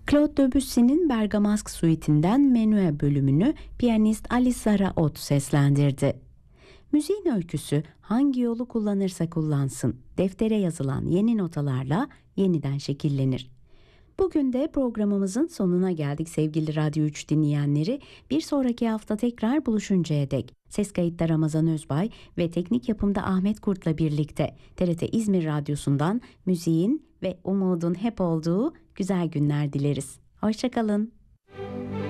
Claude Debussy'nin Bergamasque Suite'inden Menue bölümünü piyanist Alice Raot seslendirdi. Müziğin öyküsü hangi yolu kullanırsa kullansın, deftere yazılan yeni notalarla yeniden şekillenir. Bugün de programımızın sonuna geldik sevgili Radyo 3 dinleyenleri. Bir sonraki hafta tekrar buluşuncaya dek ses kayıtta Ramazan Özbay ve teknik yapımda Ahmet Kurt'la birlikte TRT İzmir Radyosu'ndan müziğin ve umudun hep olduğu güzel günler dileriz. Hoşça kalın.